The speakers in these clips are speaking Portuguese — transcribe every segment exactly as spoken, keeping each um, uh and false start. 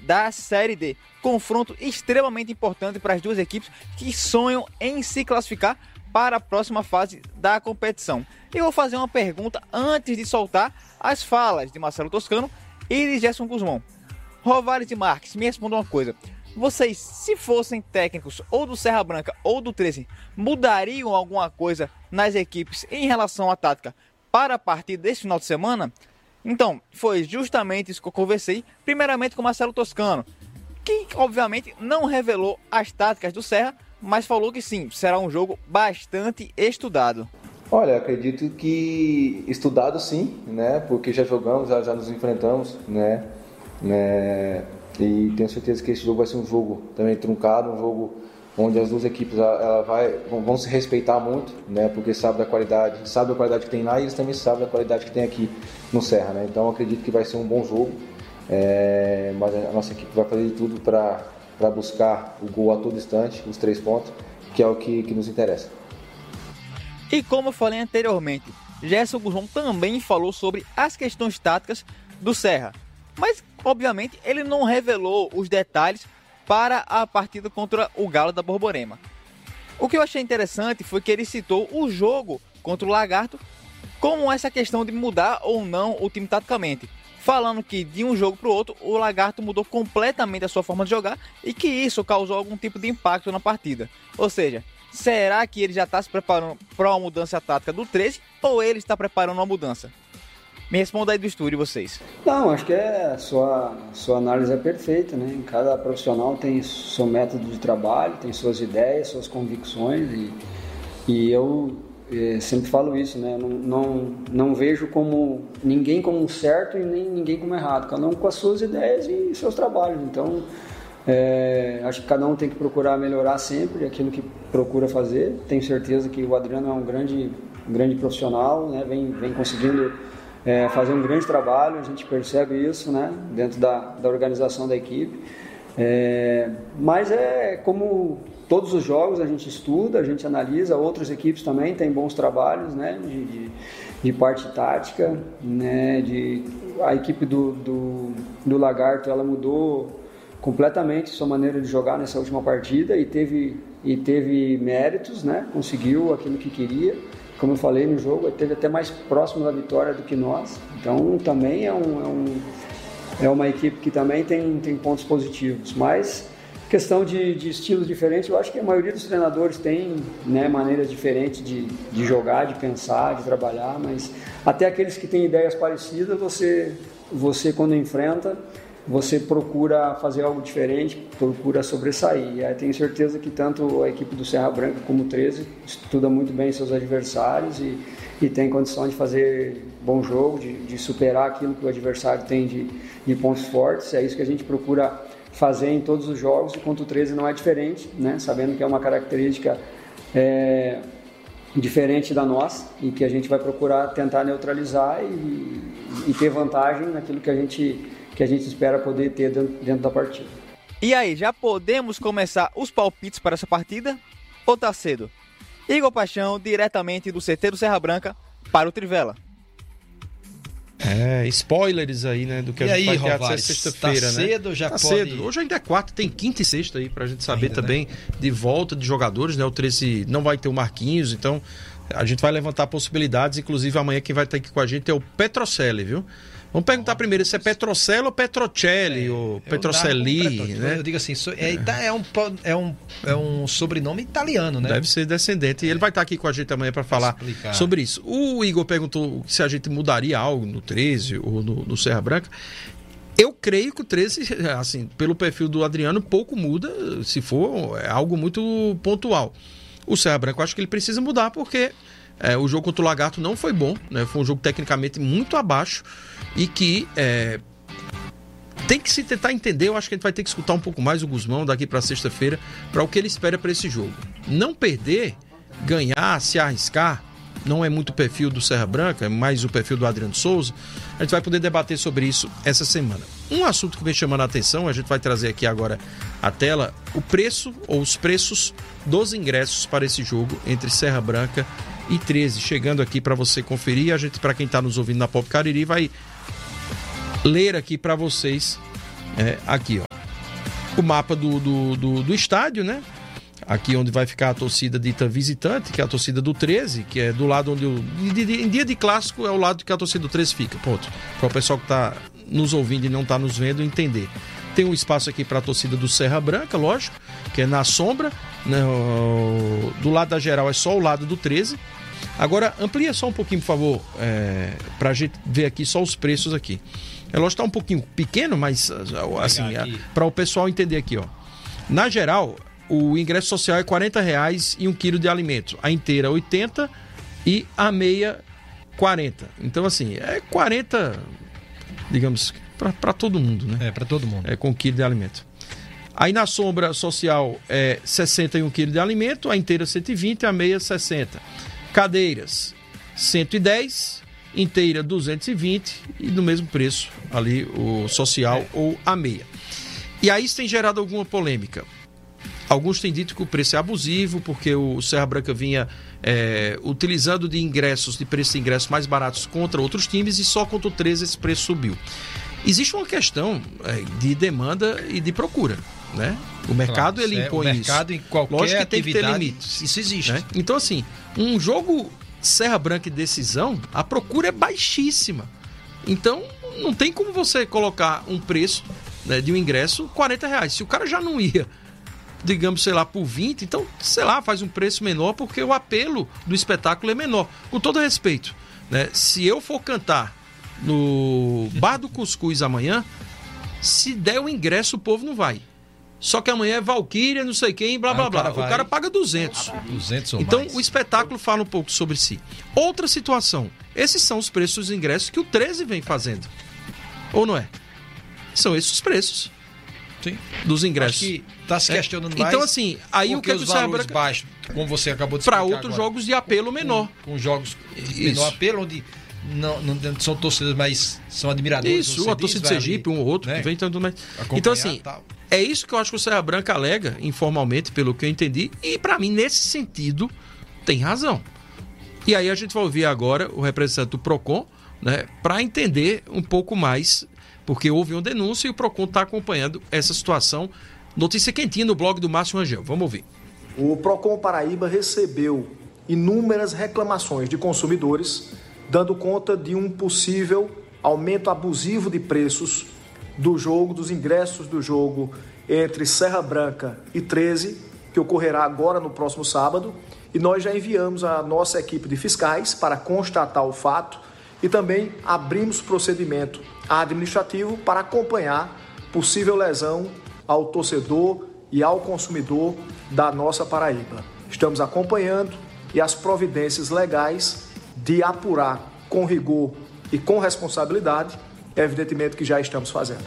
da Série D. Confronto extremamente importante para as duas equipes que sonham em se classificar para a próxima fase da competição. Eu vou fazer uma pergunta antes de soltar as falas de Marcelo Toscano e de Gerson Guzmão. Rovares e Marques, me respondam uma coisa. Vocês, se fossem técnicos ou do Serra Branca ou do treze, mudariam alguma coisa nas equipes em relação à tática para a partida desse final de semana? Então, foi justamente isso que eu conversei, primeiramente com Marcelo Toscano, que obviamente não revelou as táticas do Serra, mas falou que sim, será um jogo bastante estudado. Olha, acredito que estudado sim, né? Porque já jogamos, já, já nos enfrentamos, né? né? E tenho certeza que esse jogo vai ser um jogo também truncado, um jogo onde as duas equipes ela vai, vão se respeitar muito, né? Porque sabe da qualidade, sabe da qualidade que tem lá e eles também sabem da qualidade que tem aqui no Serra, né? Então acredito que vai ser um bom jogo, é, mas a nossa equipe vai fazer de tudo para para buscar o gol a todo instante, os três pontos, que é o que, que nos interessa. E como eu falei anteriormente, Gerson Guzmão também falou sobre as questões táticas do Serra, mas obviamente ele não revelou os detalhes para a partida contra o Galo da Borborema. O que eu achei interessante foi que ele citou o jogo contra o Lagarto como essa questão de mudar ou não o time taticamente, falando que de um jogo para o outro o Lagarto mudou completamente a sua forma de jogar e que isso causou algum tipo de impacto na partida. Ou seja, será que ele já está se preparando para uma mudança tática do treze ou ele está preparando uma mudança? Me responda aí do estúdio, vocês. Não, acho que é, a sua, sua análise é perfeita, né? Cada profissional tem seu método de trabalho, tem suas ideias, suas convicções e, e eu é, sempre falo isso, né? Não, não, não vejo como ninguém como um certo e nem ninguém como errado, cada um com as suas ideias e seus trabalhos. Então, é, acho que cada um tem que procurar melhorar sempre aquilo que procura fazer. Tenho certeza que o Adriano é um grande, um grande profissional, né? Vem, vem conseguindo É, fazer um grande trabalho, a gente percebe isso, né, dentro da, da organização da equipe, é, mas é como todos os jogos a gente estuda, a gente analisa, outras equipes também têm bons trabalhos, né, de, de, de parte tática, né, de, a equipe do, do, do Lagarto ela mudou completamente sua maneira de jogar nessa última partida e teve, e teve méritos, né, conseguiu aquilo que queria. Como eu falei no jogo, ele esteve até mais próximo da vitória do que nós. Então, também é, um, é, um, é uma equipe que também tem, tem pontos positivos. Mas, questão de, de estilos diferentes, eu acho que a maioria dos treinadores tem, né, maneiras diferentes de, de jogar, de pensar, de trabalhar. Mas até aqueles que têm ideias parecidas, você, você quando enfrenta, você procura fazer algo diferente, procura sobressair. Eu tenho certeza que tanto a equipe do Serra Branca como o treze estuda muito bem seus adversários e, e tem condição de fazer bom jogo, de, de superar aquilo que o adversário tem de, de pontos fortes. É isso que a gente procura fazer em todos os jogos e contra o treze não é diferente, né? Sabendo que é uma característica é, diferente da nossa e que a gente vai procurar tentar neutralizar e, e ter vantagem naquilo que a gente... que a gente espera poder ter dentro da partida. E aí, já podemos começar os palpites para essa partida? Ou tá cedo? Igor Paixão, diretamente do C T do Serra Branca, para o Trivela. É, spoilers aí, né, do que e a gente aí, vai ter Rovares, até sexta-feira, tá né? cedo, já tá pode... cedo. Hoje ainda é quarta, tem quinta e sexta aí pra gente saber ainda, também, né? De volta de jogadores, né? O treze não vai ter o Marquinhos, então a gente vai levantar possibilidades, inclusive amanhã quem vai estar aqui com a gente é o Petrocelli, viu? Vamos perguntar primeiro se é Petrocelli ou Petrocelli, é, ou Petrocelli, né? Eu digo assim, é, é, um, é, um, é um sobrenome italiano, né? Deve ser descendente. E ele vai estar aqui com a gente amanhã para falar explicar. Sobre isso. O Igor perguntou se a gente mudaria algo no treze ou no, no Serra Branca. Eu creio que o treze, assim, pelo perfil do Adriano, pouco muda, se for é algo muito pontual. O Serra Branca, eu acho que ele precisa mudar porque é, o jogo contra o Lagarto não foi bom, né? Foi um jogo tecnicamente muito abaixo e que é, tem que se tentar entender. Eu acho que a gente vai ter que escutar um pouco mais o Guzmão daqui para sexta-feira para o que ele espera para esse jogo. Não perder, ganhar, se arriscar, não é muito o perfil do Serra Branca, é mais o perfil do Adriano Souza. A gente vai poder debater sobre isso essa semana. Um assunto que vem chamando a atenção, a gente vai trazer aqui agora à tela, o preço ou os preços dos ingressos para esse jogo entre Serra Branca e treze, chegando aqui para você conferir. A gente, para quem está nos ouvindo na Pop Cariri, vai ler aqui para vocês, é, aqui, ó. o mapa do, do, do, do estádio, né? Aqui onde vai ficar a torcida dita visitante, que é a torcida do treze, que é do lado onde... O, de, de, em dia de clássico é o lado que a torcida do treze fica, ponto. Para o pessoal que está nos ouvindo e não está nos vendo entender. Tem um espaço aqui para a torcida do Serra Branca, lógico, que é na sombra, né? Do lado da geral é só o lado do treze. Agora, amplia só um pouquinho, por favor, é, para a gente ver aqui só os preços aqui. É lógico que está um pouquinho pequeno, mas assim, para o pessoal entender aqui, ó. Na geral... O ingresso social é quarenta reais e um quilo de alimento. A inteira oitenta e a meia quarenta. Então assim, é quarenta, digamos, para todo mundo, né? É, para todo mundo. É com quilo de alimento. Aí na sombra social é sessenta e um quilos de alimento, a inteira cento e vinte, a meia sessenta. Cadeiras cento e dez, inteira duzentos e vinte e no mesmo preço ali o social é. ou a meia. E aí isso tem gerado alguma polêmica. Alguns têm dito que o preço é abusivo, porque o Serra Branca vinha é, utilizando de ingressos, de preço de ingressos mais baratos contra outros times e só contra o treze esse preço subiu. Existe uma questão é, de demanda e de procura, né? O mercado, claro, ele impõe isso. O mercado isso. Em qualquer Lógico que tem atividade, que ter limites. Isso existe. Né? Então, assim, um jogo Serra Branca e decisão, a procura é baixíssima. Então, não tem como você colocar um preço, né, de um ingresso quarenta reais. Se o cara já não ia... digamos, sei lá, por vinte, então, sei lá, faz um preço menor, porque o apelo do espetáculo é menor. Com todo respeito, né? Se eu for cantar no Bar do Cuscuz amanhã, se der o ingresso, o povo não vai. Só que amanhã é Valquíria, não sei quem, blá, blá, ah, blá. O cara, o cara paga duzentos. duzentos ou então, mais. O espetáculo fala um pouco sobre si. Outra situação, esses são os preços dos ingressos que o treze vem fazendo. Ou não é? São esses os preços. Sim. Dos ingressos. Acho que tá se questionando é. mais. Então, assim, aí o que os o valores Branca... baixos, como você acabou de explicar para outros agora, jogos de apelo menor. Com, com jogos de menor apelo, onde não, não são torcedores, mas são admiradores. Isso, a torcida de Sergipe, um ou outro, né? Que vem tanto mais. Então, assim, tal. É isso que eu acho que o Serra Branca alega, informalmente, pelo que eu entendi, e para mim, nesse sentido, tem razão. E aí a gente vai ouvir agora o representante do PROCON, né, para entender um pouco mais, porque houve uma denúncia e o PROCON está acompanhando essa situação. Notícia quentinha no blog do Márcio Rangel. Vamos ouvir. O PROCON Paraíba recebeu inúmeras reclamações de consumidores, dando conta de um possível aumento abusivo de preços do jogo, dos ingressos do jogo entre Serra Branca e treze, que ocorrerá agora no próximo sábado. E nós já enviamos a nossa equipe de fiscais para constatar o fato e também abrimos procedimento administrativo para acompanhar possível lesão ao torcedor e ao consumidor da nossa Paraíba. Estamos acompanhando e as providências legais de apurar com rigor e com responsabilidade, evidentemente que já estamos fazendo.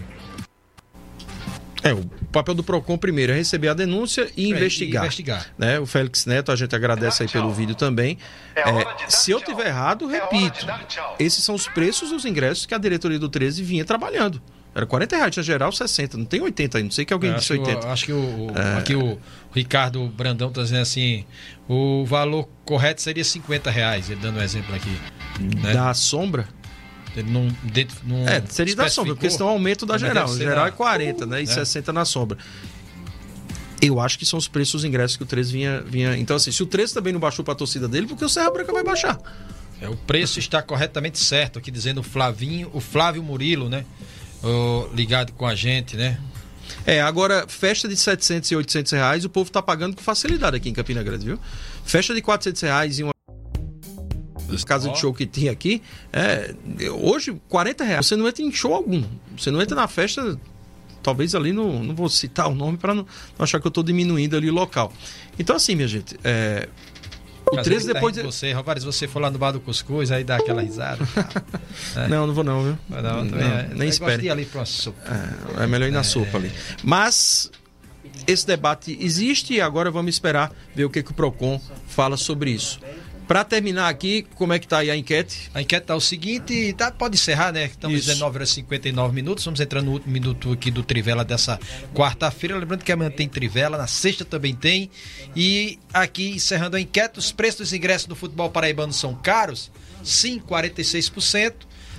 É, o papel do PROCON primeiro é receber a denúncia e é, investigar. E investigar. Né? O Félix Neto, a gente agradece aí pelo vídeo também. É, se eu tiver errado, repito, esses são os preços dos ingressos que a diretoria do treze vinha trabalhando. Era quarenta reais, na geral sessenta, não tem oitenta aí, não sei que alguém é, disse oitenta. Que, acho que o, é... aqui o Ricardo Brandão está dizendo assim, o valor correto seria cinquenta reais, ele dando um exemplo aqui. Né? Da sombra? Ele não, dentro, não é, seria da sombra, porque senão aumento da geral. O geral é quarenta, né? E é. sessenta na sombra. Eu acho que são os preços dos ingressos que o treze vinha, vinha... Então, assim, se o treze também não baixou para a torcida dele, porque o Serra Branca vai baixar. É, o preço está corretamente certo, aqui dizendo o Flavinho, o Flávio Murilo, né? O, ligado com a gente, né? É, agora, festa de setecentos e oitocentos reais, o povo tá pagando com facilidade aqui em Campina Grande, viu? Festa de quatrocentos reais em uma casa de show que tinha aqui, é, hoje, quarenta reais. Você não entra em show algum. Você não entra na festa, talvez ali, no, não vou citar o nome para não, não achar que eu tô diminuindo ali o local. Então, assim, minha gente, é, o treze depois... De... Você, Rovares, se você for lá no Bar do Cuscuz, aí dá aquela risada. É. Não, não vou não, viu? Não, não, não, é, nem espere. Ali pra sopa. É, é melhor ir na é. sopa ali. Mas esse debate existe e agora vamos esperar ver o que, que o PROCON fala sobre isso. Para terminar aqui, como é que tá aí a enquete? A enquete tá o seguinte, tá, pode encerrar, né? Estamos às dezenove horas e cinquenta e nove minutos, vamos entrando no último minuto aqui do Trivela dessa quarta-feira, lembrando que amanhã tem Trivela, na sexta também tem, e aqui encerrando a enquete, os preços dos ingressos do futebol paraibano são caros? Sim, quarenta e seis por cento,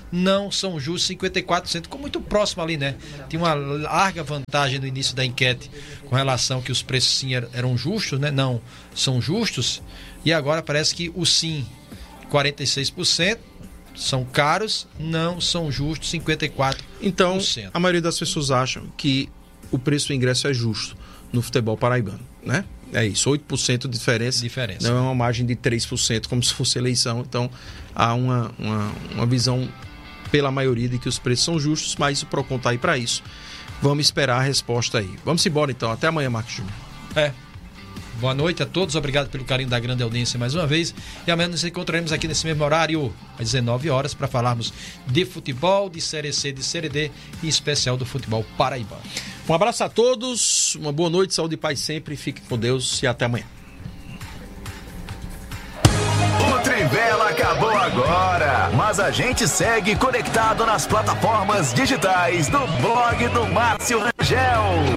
não são justos, cinquenta e quatro por cento. Ficou muito próximo ali, né? Tinha uma larga vantagem no início da enquete com relação que os preços sim eram justos, né? Não são justos. E agora parece que o sim, quarenta e seis por cento, são caros, não são justos, cinquenta e quatro por cento. Então, a maioria das pessoas acham que o preço do ingresso é justo no futebol paraibano, né? É isso, oito por cento de diferença, diferença. Não é uma margem de três por cento, como se fosse eleição. Então, há uma, uma, uma visão pela maioria de que os preços são justos, mas o Procon está aí para isso. Vamos esperar a resposta aí. Vamos embora, então. Até amanhã, Marcos Júnior. É. Boa noite a todos, obrigado pelo carinho da grande audiência mais uma vez. E amanhã nos encontraremos aqui nesse mesmo horário, às dezenove horas, para falarmos de futebol, de Série C, de Série D e em especial do futebol paraibano. Um abraço a todos, uma boa noite, saúde e paz sempre, fiquem com Deus e até amanhã. O Trivela acabou agora, mas a gente segue conectado nas plataformas digitais do blog do Márcio Rangel.